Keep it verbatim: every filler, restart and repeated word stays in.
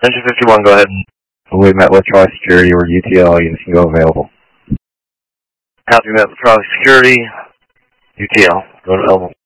Engine fifty-one, go ahead. We met with Charlie Security or U T L, units can go available. Copy, met with Charlie Security, U T L, go available.